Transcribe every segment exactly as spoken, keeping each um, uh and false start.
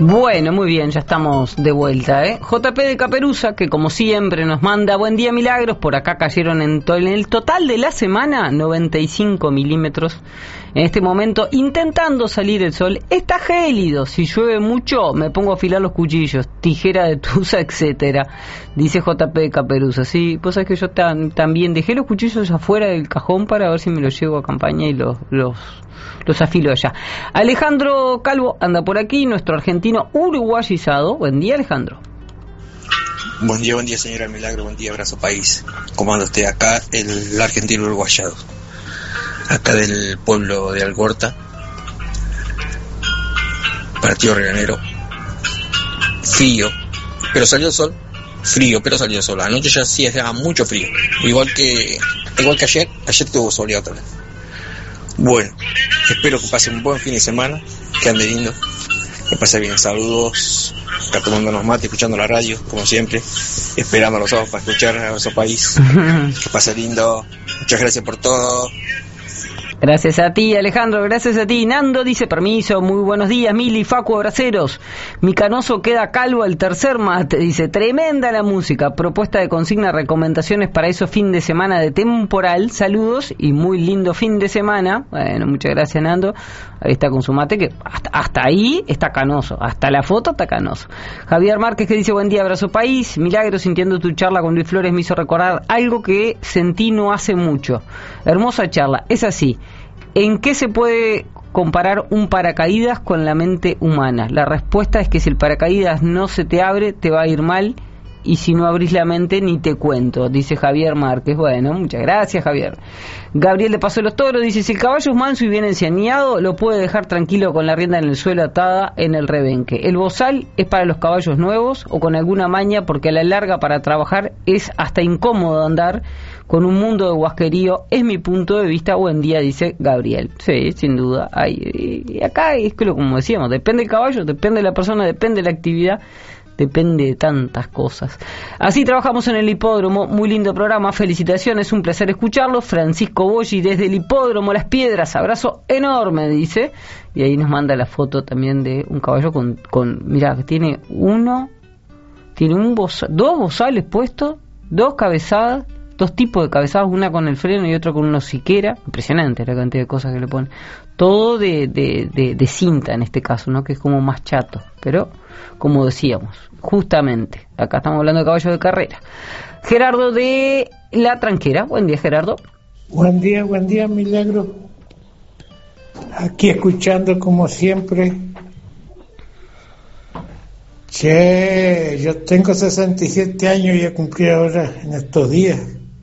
Bueno, muy bien, ya estamos de vuelta, ¿eh? J P de Caperuza, que como siempre nos manda buen día, Milagros. Por acá cayeron en, to- en el total de la semana noventa y cinco milímetros. En este momento, intentando salir el sol, está gélido. Si llueve mucho, me pongo a afilar los cuchillos, tijera de tusa, etcétera. Dice J P de Caperuza. Sí, vos sabés que yo tan, también dejé los cuchillos afuera del cajón para ver si me los llevo a campaña y los... los los afilo allá. Alejandro Calvo anda por aquí, nuestro argentino uruguayizado. Buen día, Alejandro. Buen día, buen día, señora Milagro, buen día, abrazo país. ¿Cómo anda usted? Acá el argentino uruguayado, acá del pueblo de Algorta, partido Reganero. Frío, pero salió el sol. Frío, pero salió el sol. Anoche ya sí hacía mucho frío, igual que igual que ayer. Ayer tuvo soleado otra vez. Bueno, espero que pase un buen fin de semana, que ande lindo, que pase bien. Saludos, acá tomándonos mate, escuchando la radio, como siempre, esperando a los ojos para escuchar a nuestro país. Que pase lindo, muchas gracias por todo. Gracias a ti, Alejandro, gracias a ti. Nando dice, permiso, muy buenos días, Mili, Facu, abraceros. Mi canoso queda calvo al tercer mate, dice, tremenda la música, propuesta de consigna, recomendaciones para esos fin de semana de temporal, saludos y muy lindo fin de semana. Bueno, muchas gracias, Nando. Ahí está con su mate, que hasta, hasta ahí está canoso, hasta la foto está canoso. Javier Márquez que dice, buen día, abrazo país. Milagro, sintiendo tu charla con Luis Flores me hizo recordar algo que sentí no hace mucho. Hermosa charla, es así. ¿En qué se puede comparar un paracaídas con la mente humana? La respuesta es que si el paracaídas no se te abre, te va a ir mal, y si no abrís la mente, ni te cuento, dice Javier Márquez. Bueno, muchas gracias, Javier. Gabriel de Paso de los Toros dice, si el caballo es manso y bien enseñado, lo puede dejar tranquilo con la rienda en el suelo atada en el rebenque. El bozal es para los caballos nuevos o con alguna maña, porque a la larga para trabajar es hasta incómodo andar con un mundo de guasquerío, es mi punto de vista. Buen día, dice Gabriel. Sí, sin duda. Hay, y acá es que lo como decíamos, depende del caballo, depende de la persona, depende de la actividad, depende de tantas cosas. Así trabajamos en el hipódromo, muy lindo programa, felicitaciones, un placer escucharlo. Francisco Boggi desde el hipódromo Las Piedras, abrazo enorme, dice, y ahí nos manda la foto también de un caballo con, con mirá, que tiene uno, tiene un bozal, dos bozales puestos, dos cabezadas, dos tipos de cabezadas, una con el freno y otra con una hociquera. Impresionante la cantidad de cosas que le ponen. Todo de, de, de, de cinta en este caso, ¿no? Que es como más chato. Pero, como decíamos, justamente, acá estamos hablando de caballos de carrera. Gerardo de La Tranquera. Buen día, Gerardo. Buen día, buen día, Milagro. Aquí escuchando como siempre. Che, yo tengo sesenta y siete años y he cumplido ahora en estos días.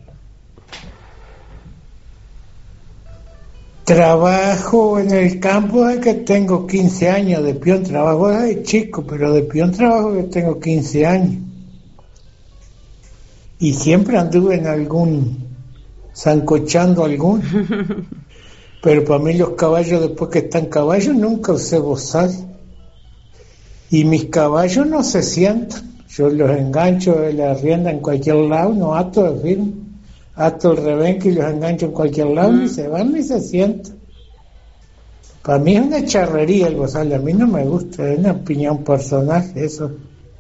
Trabajo en el campo desde que tengo quince años, de peón trabajo desde chico, pero de peón trabajo que tengo quince años. Y siempre anduve en algún, zancochando algún. Pero para mí los caballos, después que están caballos, nunca usé bozal. Y mis caballos no se sientan. Yo los engancho de la rienda en cualquier lado, no ato de firme. Ato el rebenque y los engancho en cualquier lado, mm. ni se van ni se sientan. Para mí es una charrería el bozal, a mí no me gusta, es una opinión personal, eso.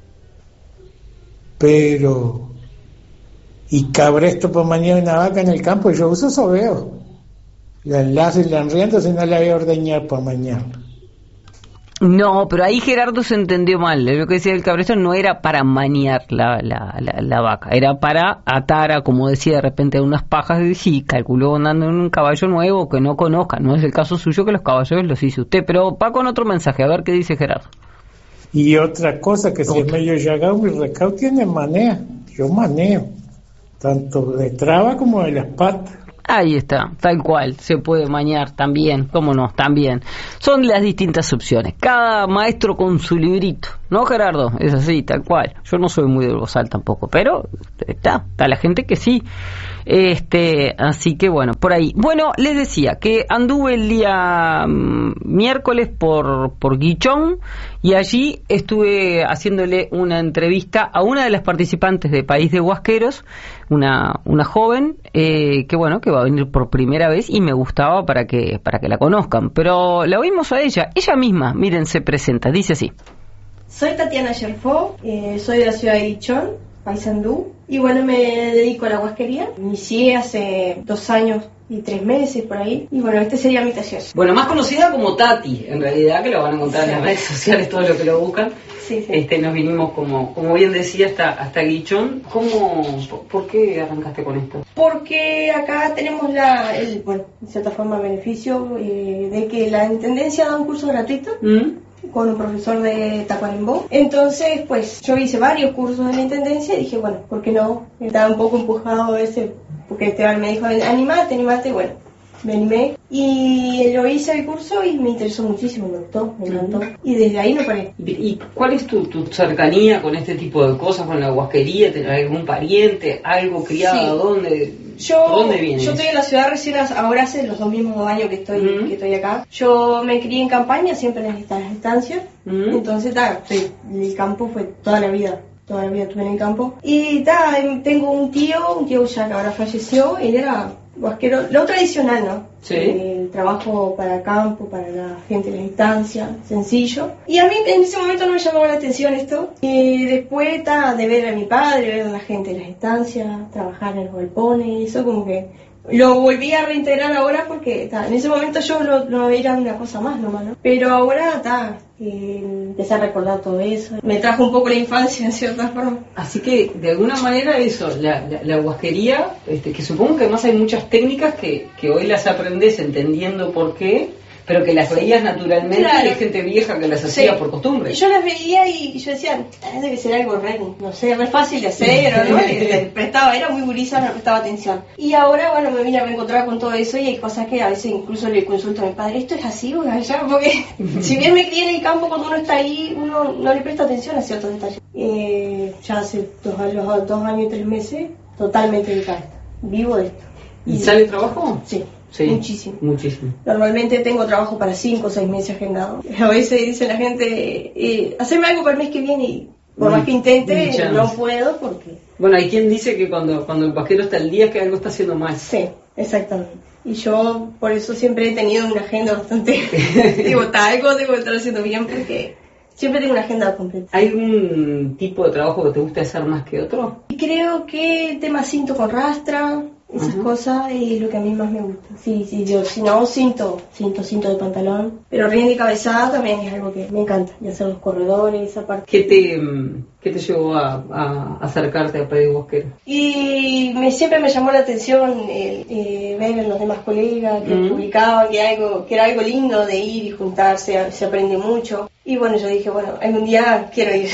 Pero, y cabresto por mañana una vaca en el campo, yo uso sobeo. La enlazo y la enriendo, si no la voy a ordeñar por mañana. No, pero ahí Gerardo se entendió mal. Lo que decía el cabresto no era para maniar la, la, la, la vaca, era para atar a, como decía, de repente a unas pajas. Y sí, calculó andando en un caballo nuevo que no conozca. No es el caso suyo, que los caballos los hizo usted. Pero va con otro mensaje, a ver qué dice Gerardo. Y otra cosa, que si es medio llagado, mi recao tiene manea. Yo maneo, tanto de traba como de las patas. Ahí está, tal cual, se puede mañar también, cómo no, también. Son las distintas opciones, cada maestro con su librito, ¿no, Gerardo? Es así, tal cual. Yo no soy muy del bozal tampoco, pero está, está la gente que sí. Este, así que bueno, por ahí. Bueno, les decía que anduve el día um, miércoles por, por Guichón, y allí estuve haciéndole una entrevista a una de las participantes de País de Guasqueros, una, una joven, eh, que bueno, que va a venir por primera vez y me gustaba para que, para que la conozcan. Pero la oímos a ella, ella misma, miren, se presenta, dice así. Soy Tatiana Yerfó, eh, soy de la ciudad de Guichón, Paysandú, y bueno, me dedico a la huasquería. Inicié hace dos años y tres meses por ahí, y bueno, este sería mi taller. Bueno, más conocida como Tati, en realidad, que lo van a encontrar sí. en las redes sociales, todo lo que lo buscan. Sí, sí. Este, nos vinimos, como como bien decía, hasta, hasta Guichón. ¿Cómo, por, ¿Por qué arrancaste con esto? Porque acá tenemos la, el, bueno, en cierta forma, beneficio eh, de que la Intendencia da un curso gratuito. ¿Mm? Con un profesor de Tacuarembó. Entonces, pues, yo hice varios cursos de la Intendencia y dije, bueno, ¿por qué no? Estaba un poco empujado ese, porque Esteban me dijo, animate, animate, bueno, me animé. Y lo hice el curso y me interesó muchísimo, me gustó, me encantó. Uh-huh. Y desde ahí no paré. ¿Y cuál es tu, tu cercanía con este tipo de cosas, con la huasquería? ¿Tenés algún pariente, algo criado? Sí. ¿Dónde, yo, ¿Dónde vienes? Yo estoy en la ciudad recién, ahora hace los dos mismos dos años que estoy, uh-huh. que estoy acá. Yo me crié en campaña, siempre en estas estancias. Uh-huh. Entonces, ta, estoy, el campo fue toda la vida. Toda la vida estuve en el campo. Y ta, tengo un tío, un tío ya que ahora falleció, él era huasquero, lo tradicional, ¿no? Sí. El trabajo para el campo, para la gente de la instancia, sencillo. Y a mí en ese momento no me llamaba la atención esto. Y después ta, de ver a mi padre, ver a la gente de las estancias, trabajar en los galpones, eso como que lo volví a reintegrar ahora porque ta, en ese momento yo lo, lo era una cosa más nomás, ¿no? Pero ahora ta, eh, empecé a recordar todo eso. Me trajo un poco la infancia en cierta forma. Así que de alguna manera eso, la, la, la huasquería, este, que supongo que además hay muchas técnicas que, que hoy las aprendes entendiendo por qué, pero que las veías naturalmente, claro. Y hay gente vieja que las hacía sí. por costumbre. Yo las veía y yo decía, debe ser algo re, no sé, re fácil de hacer, o no, le prestaba, era muy gurisa, no prestaba atención. Y ahora, bueno, me vine a reencontrar con todo eso y hay cosas que a veces incluso le consulto a mi padre, ¿esto es así o allá? Porque si bien me crié en el campo, cuando uno está ahí, uno no le presta atención a ciertos detalles. Eh, ya hace dos, los dos años y tres meses, totalmente dedicada, vivo de esto. ¿Y, ¿Y sale trabajo? Sí. Sí, muchísimo. Muchísimo. Normalmente tengo trabajo para cinco o seis meses agendado. A veces dice la gente, eh, haceme algo para el mes que viene y por más que intente, no puedo porque... Bueno, hay quien dice que cuando, cuando el vaquero está al día que algo está haciendo mal. Sí, exactamente. Y yo por eso siempre he tenido una agenda bastante... digo, está, algo tengo que estar haciendo bien porque siempre tengo una agenda completa. ¿Hay algún tipo de trabajo que te guste hacer más que otro? Creo que el tema cinto con rastra... Esas uh-huh. cosas es lo que a mí más me gusta. Sí, sí, yo, si no, cinto, cinto, cinto de pantalón. Pero rienda y cabezada también es algo que me encanta. Y hacer los corredores, esa parte. ¿Qué te, qué te llevó a, a acercarte a Predio Huasquero? Y me, siempre me llamó la atención el, eh, ver en los demás colegas que uh-huh. publicaban que, algo, que era algo lindo de ir y juntarse, se aprende mucho. Y bueno, yo dije, bueno, algún día quiero ir.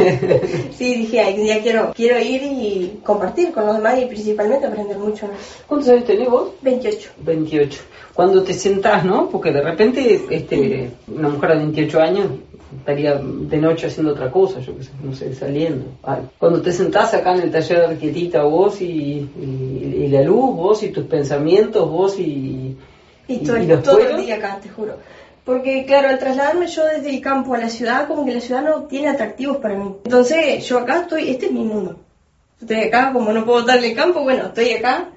Sí, dije, algún día quiero quiero ir y compartir con los demás y principalmente aprender mucho. ¿Cuántos años tenés vos? veintiocho. veintiocho. Cuando te sentás, ¿no? Porque de repente este, una mujer de veintiocho años estaría de noche haciendo otra cosa, yo qué sé, no sé, saliendo. Ay. Cuando te sentás acá en el taller quietita vos y, y, y la luz, vos y tus pensamientos, vos y... Y, todo, y, y todo el día acá, te juro. Porque, claro, al trasladarme yo desde el campo a la ciudad, como que la ciudad no tiene atractivos para mí. Entonces, yo acá estoy, este es mi mundo. Estoy acá, como no puedo estar en el campo, bueno, estoy acá.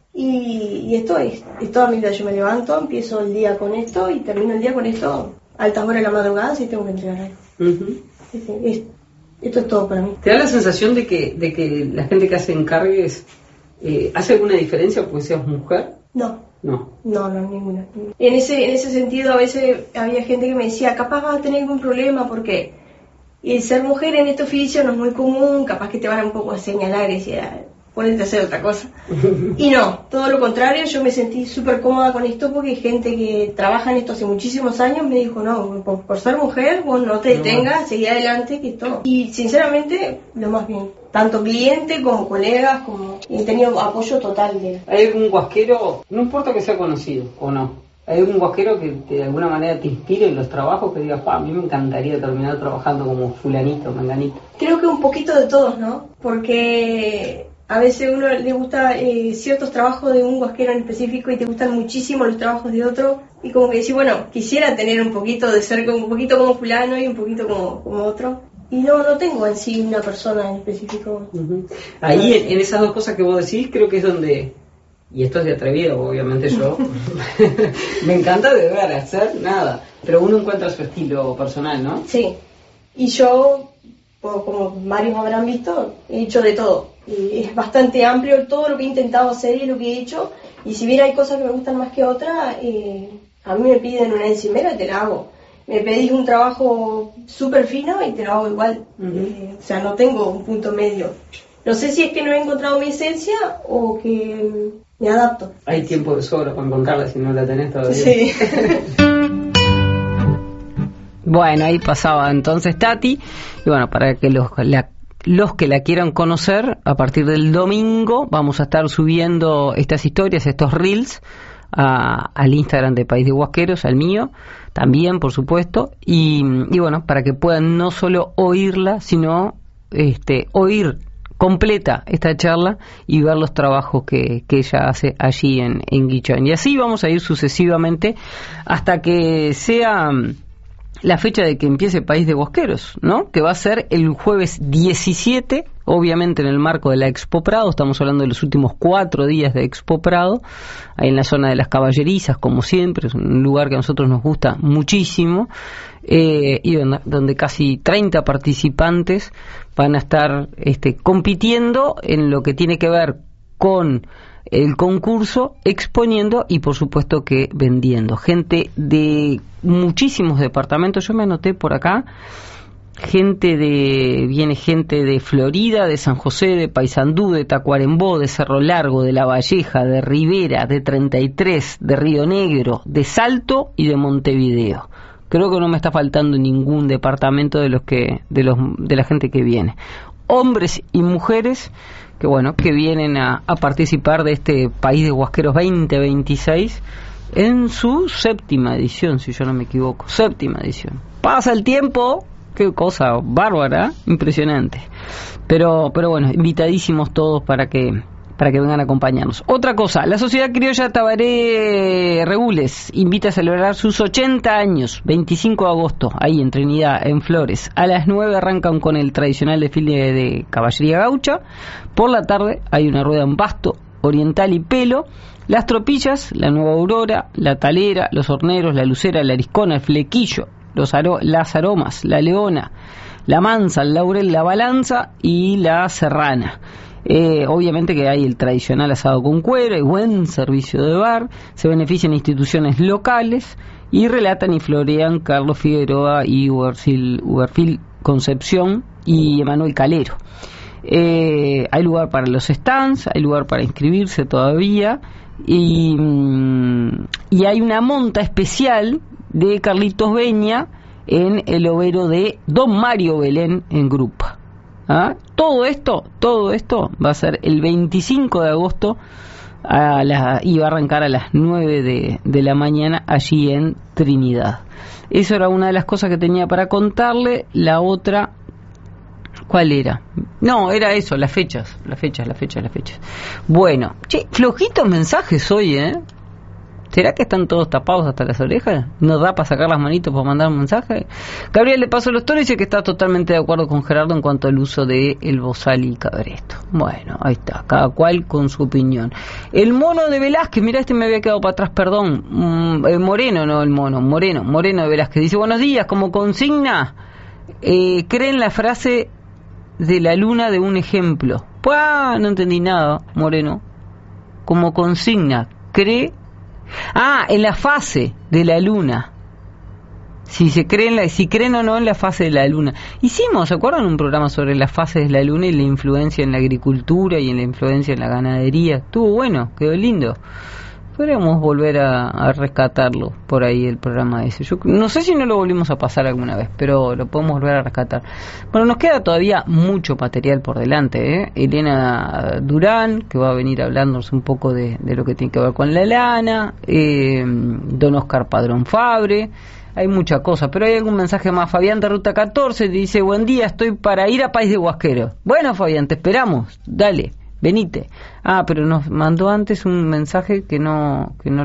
Y, y esto es, es toda mi vida. Yo me levanto, empiezo el día con esto y termino el día con esto a altas horas de la madrugada si tengo que entregar algo. Uh-huh. Es, es, esto es todo para mí. ¿Te da la sensación de que, de que la gente que hace encargues eh, hace alguna diferencia porque seas mujer? No. No. No, no, ninguna. En ese, en ese sentido, a veces había gente que me decía, capaz vas a tener algún problema porque el ser mujer en este oficio no es muy común, capaz que te van un poco a señalar y decir, ponete a hacer otra cosa. Y no, todo lo contrario, yo me sentí súper cómoda con esto porque gente que trabaja en esto hace muchísimos años me dijo, no, por, por ser mujer, vos no te detengas, seguí adelante, que todo. Y sinceramente, lo más bien. Tanto cliente como colegas, como he tenido apoyo total de... ¿Hay algún huasquero, no importa que sea conocido o no, hay algún huasquero que de alguna manera te inspire en los trabajos, que digas, pa, a mí me encantaría terminar trabajando como fulanito, menganito? Creo que un poquito de todos, ¿no? Porque a veces a uno le gusta eh, ciertos trabajos de un huasquero en específico y te gustan muchísimo los trabajos de otro y como que decís, bueno, quisiera tener un poquito de ser como, un poquito como fulano y un poquito como, como otro. Y no, no tengo en sí una persona en específico. Uh-huh. Ahí, en, en esas dos cosas que vos decís, creo que es donde, y esto es de atrevido, obviamente yo, me encanta de ver, hacer nada, pero uno encuentra su estilo personal, ¿no? Sí. y yo, como varios habrán visto, he hecho de todo. Y es bastante amplio todo lo que he intentado hacer y lo que he hecho, y si bien hay cosas que me gustan más que otras, eh, a mí me piden una encimera y te la hago. Me pedís un trabajo súper fino y te lo hago igual. Uh-huh. eh, o sea, no tengo un punto medio. No sé si es que no he encontrado mi esencia o que me adapto. Hay tiempo de sobra para encontrarla si no la tenés todavía. Sí. Bueno, ahí pasaba entonces Tati. Y bueno, para que los, la, los que la quieran conocer, a partir del domingo vamos a estar subiendo estas historias, estos reels, a, al Instagram de País de Huasqueros, al mío también, por supuesto. Y, y bueno, para que puedan no solo oírla, sino este, oír completa esta charla y ver los trabajos que, que ella hace allí en, en Guichón. Y así vamos a ir sucesivamente hasta que sea la fecha de que empiece País de Huasqueros, ¿no? Que va a ser el jueves diecisiete, obviamente en el marco de la Expo Prado. Estamos hablando de los últimos cuatro días de Expo Prado, ahí en la zona de las Caballerizas, como siempre, es un lugar que a nosotros nos gusta muchísimo, eh, y donde, donde casi treinta participantes van a estar este, compitiendo en lo que tiene que ver con el concurso, exponiendo y por supuesto que vendiendo. Gente de muchísimos departamentos, yo me anoté por acá, gente de, viene gente de Florida, de San José, de Paysandú, de Tacuarembó, de Cerro Largo, de La Valleja, de Rivera, de treinta y tres, de Río Negro, de Salto y de Montevideo. Creo que no me está faltando ningún departamento de los que, de los, de la gente que viene. Hombres y mujeres que bueno, que vienen a, a participar de este País de Huasqueros veinte veintiséis en su séptima edición, si yo no me equivoco, séptima edición. Pasa el tiempo, qué cosa bárbara, impresionante. Pero, pero bueno, invitadísimos todos para que para que vengan a acompañarnos. Otra cosa, la Sociedad Criolla Tabaré Regules invita a celebrar sus ochenta años, veinticinco de agosto, ahí en Trinidad, en Flores. A las nueve arrancan con el tradicional desfile de caballería gaucha. Por la tarde hay una rueda en pasto, oriental y pelo. Las tropillas, la nueva aurora, la talera, los horneros, la lucera, la ariscona, el flequillo, los aro- las aromas, la leona, la mansa, el laurel, la balanza y la serrana. Eh, obviamente que hay el tradicional asado con cuero, hay buen servicio de bar, se benefician instituciones locales y relatan y florean Carlos Figueroa y Uberfil, Uberfil Concepción y Emanuel Calero. Eh, hay lugar para los stands, hay lugar para inscribirse todavía y, y hay una monta especial de Carlitos Beña en el overo de Don Mario Belén en Grupa. ¿Ah? Todo esto, todo esto va a ser el veinticinco de agosto a la, y va a arrancar a las nueve de, de la mañana allí en Trinidad. Eso era una de las cosas que tenía para contarle. La otra, ¿cuál era? No, era eso, las fechas, las fechas, las fechas, las fechas. Bueno, che, flojitos mensajes hoy, ¿eh? ¿Será que están todos tapados hasta las orejas? ¿No da para sacar las manitos para mandar un mensaje? Gabriel de Paso los Toros dice que está totalmente de acuerdo con Gerardo en cuanto al uso de el bozal y cabresto. Bueno, ahí está, cada cual con su opinión. El mono de Velázquez, mira, este me había quedado para atrás, perdón. Mm, eh, Moreno, no el mono, Moreno, Moreno de Velázquez. Dice, buenos días, como consigna, eh, creen la frase de la luna de un ejemplo. Pues, no entendí nada, Moreno. Como consigna, cree... Ah, en la fase de la luna. Si se creen la, si creen o no en la fase de la luna. Hicimos, ¿se acuerdan? Un programa sobre las fases de la luna y la influencia en la agricultura y en la influencia en la ganadería. Estuvo bueno, quedó lindo. Podríamos volver a, a rescatarlo por ahí, el programa ese. Yo no sé si no lo volvimos a pasar alguna vez, pero lo podemos volver a rescatar. Bueno, nos queda todavía mucho material por delante, ¿eh? Elena Durán, que va a venir a hablarnos un poco de, de lo que tiene que ver con la lana, eh, don Oscar Padrón Fabre, hay mucha cosa, pero hay algún mensaje más. Fabián de Ruta catorce dice, buen día, estoy para ir a País de Huasqueros. Bueno, Fabián, te esperamos, dale. Venite. Ah, pero nos mandó antes un mensaje que no que no